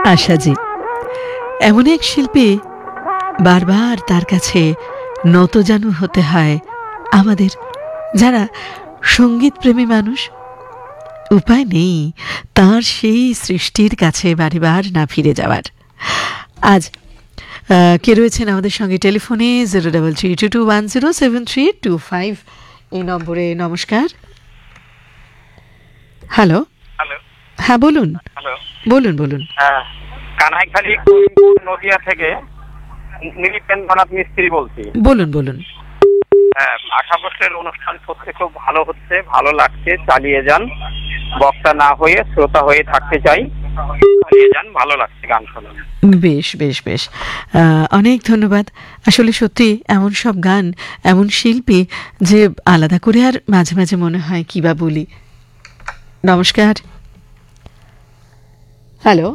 আশাজি এমন এক শিল্পী, বারবার তার কাছে নতজানু হতে হয় আমাদের যারা সঙ্গীত প্রেমী মানুষ। উপায় নেই তার সেই সৃষ্টির কাছে বারেবার না ফিরে যাওয়ার। আজ কে রয়েছেন আমাদের সঙ্গে টেলিফোনে? 0332210732 এই নম্বরে। নমস্কার। হ্যালো। হ্যাঁ বলুন। বলুন বলুন। কানাইখালী নদিয়া থেকে নীলিপেন্দ্রনাথ মিস্ত্রি বলছি। বলুন বলুন। আশা ভোঁসলের অনুষ্ঠান সত্যি খুব ভালো হচ্ছে, ভালো লাগছে। চালিয়ে যান, বক্তা না হয়ে শ্রোতা হয়ে থাকতে চাই। চালিয়ে যান, ভালো লাগছে গান শোনা। বেশ বেশ বেশ, অনেক ধন্যবাদ। আসলে সত্যি এমন সব গান, এমন শিল্পী যে আলাদা করে আর মাঝে মাঝে মনে হয় কি বা বলি। নমস্কার। হ্যালো,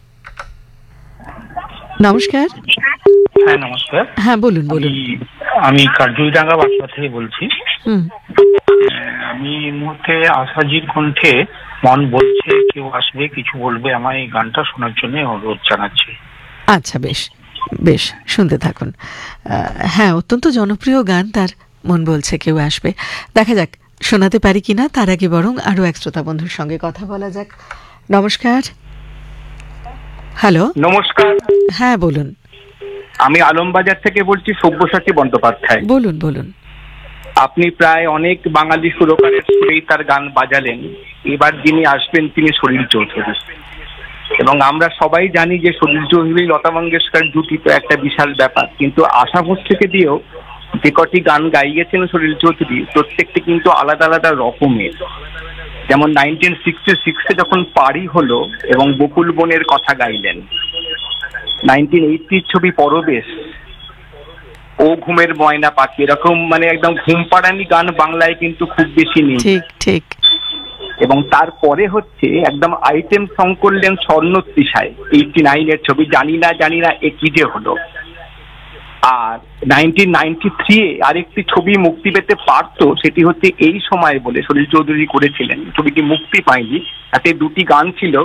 নমস্কার। হ্যাঁ নমস্কার। হ্যাঁ বলুন বলুন। আমি কার্জুইডাঙ্গা বাসা থেকে বলছি। আমি এই মুহূর্তে আশাজির কণ্ঠে মন বলছে কেউ আসবে কিছু বলবে আমায় এই গানটা শোনার জন্য অনুরোধ জানাচ্ছি। আচ্ছা বেশ বেশ, শুনতে থাকুন। হ্যাঁ, অত্যন্ত জনপ্রিয় গান তার, মন বলছে কেউ আসবে। দেখা যাক শোনাতে পারি কিনা। তার আগে বরং আরো এক শ্রোতা বন্ধুর সঙ্গে কথা বলা যাক। নমস্কার। হ্যালো। নমস্কার। হ্যাঁ বলুন। আমি আলমবাজার থেকে বলছি, সব্যসাচী বন্দ্যোপাধ্যায়। বলুন বলুন। আপনি প্রায় অনেক বাঙালি সুরকারের সুরেই তার গান বাজালেন। এবার যিনি আসবেন তিনি সলিল চৌধুরী, এবং আমরা সবাই জানি যে সলিল চৌধুরী লতা মঙ্গেশকর জুটি তো একটা বিশাল ব্যাপার, কিন্তু আশা ভোঁসলেকে দিয়েও যে কটি গান গাইয়েছেন সলিল চৌধুরী প্রত্যেকটি কিন্তু আলাদা আলাদা রকমের। যেমন 1966 যখন পারি হলো এবং বকুল বনের কথা গাইলেন, 1980 ছবি পরবেশ, ও ঘুমের ময়না পাখি, এরকম মানে একদম ঘুম পাড়ানি গান বাংলায় কিন্তু খুব বেশি নেই। ঠিক ঠিক। এবং তারপরে হচ্ছে একদম আইটেম সং করলেন স্বর্ণতৃষায়, 89 ছবি জানি না এ কি যে হলো। আর 1993 আরেকটি ছবি মুক্তি পেতে পারতো, সেটি হচ্ছে এই সময় বলে সলিল চৌধুরী করেছিলেন। ছবিটি মুক্তি পায়নি। তাতে দুটি গান ছিল,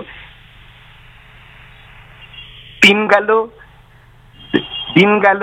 দিন গেল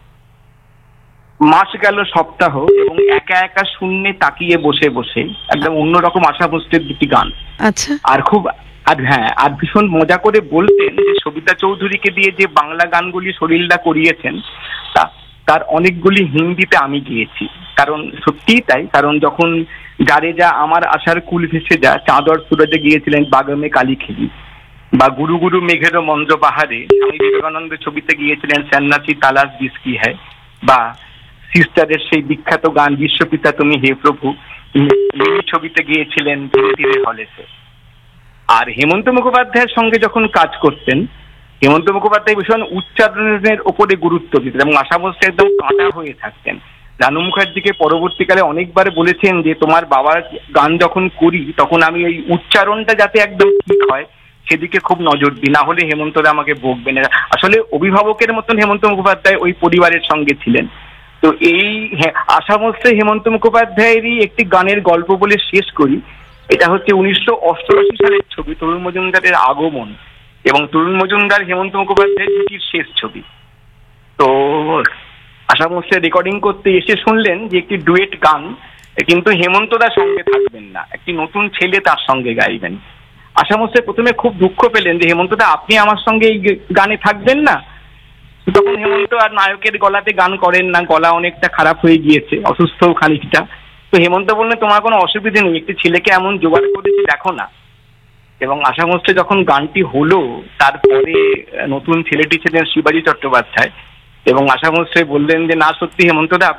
মাস গেল সপ্তাহ এবং একা একা শূন্যে তাকিয়ে বসে বসে, একদম অন্যরকম আশা ভোঁসলের দুটি গান। আচ্ছা। আর ভীষণ মজা করে বলতেন যে সবিতা চৌধুরীকে দিয়ে যে বাংলা গানগুলি সলিলদা করিয়েছেন তার অনেকগুলি হিন্দিতে আমি গিয়েছি। কারণ সত্যিই তাই, কারণ যখন জারেজা আমার আশার কুল ভেসে যা, চাঁদর সুরজে গিয়েছিলেন বাগামে কালী খেলি, বা গুরু গুরু মেঘেরও মন্দ্র বাহারে স্বামী বিবেকানন্দ ছবিতে গিয়েছিলেন সন্ন্যাসী তালাশ বিস্কি হ্যায়, বা সিস্টারের সেই বিখ্যাত গান বিশ্বপিতা তুমি হে প্রভু ছবিতে গিয়েছিলেন ধীরে ধীরে হলেছে। আর হেমন্ত মুখোপাধ্যায়ের সঙ্গে যখন কাজ করতেন, হেমন্ত মুখোপাধ্যায় ভীষণ উচ্চারণের ওপরে গুরুত্ব দিতেন এবং আশা ভোঁসলে একদম কাঁটা হয়ে থাকতেন। রানু মুখার্জিকে পরবর্তীকালে অনেকবার বলেছেন যে তোমার বাবার গান যখন করি তখন আমি এই উচ্চারণটা যাতে একদম ঠিক হয় সেদিকে খুব নজর দিই, না হলে হেমন্তরা আমাকে বকবেন। আসলে অভিভাবকের মতন হেমন্ত মুখোপাধ্যায় ওই পরিবারের সঙ্গে ছিলেন। তো এই আশা ভোঁসলে হেমন্ত মুখোপাধ্যায়েরই একটি গানের গল্প বলে শেষ করি। এটা হচ্ছে 1988 সালের ছবি, তরুণ মজুমদারের আগমন, এবং তরুণ মজুমদার হেমন্ত মুখোপাধ্যায়ের ছবির শেষ ছবি। তো আশা ভোঁসলে রেকর্ডিং করতে এসে শুনলেন যে একটি ডুয়েট গান, কিন্তু হেমন্তদার সঙ্গে থাকবেন না, একটি নতুন ছেলে তার সঙ্গে গাইবেন। আশা ভোঁসলে প্রথমে খুব দুঃখ পেলেন যে হেমন্তদা আপনি আমার সঙ্গে এই গানে থাকবেন না। তখন হেমন্ত আর নায়কের গলাতে গান করেন না, গলা অনেকটা খারাপ হয়ে গিয়েছে, অসুস্থ খানিকটা। তো হেমন্ত বললেন তোমার কোনো অসুবিধে নেই, একটি ছেলেকে এমন জোগাড় করেছি দেখো না। এবং আশা ভোঁসলে যখন গানটি হলো তারপরে নতুন ছেলেটি ছিলেন শিবাজি চট্টোপাধ্যায়, এবং আশা ভোঁসলে বললেন যে না সত্যি হেমন্তদা